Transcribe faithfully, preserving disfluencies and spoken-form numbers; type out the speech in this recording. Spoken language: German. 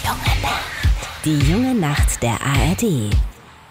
junge Nacht. Die junge Nacht der A R D.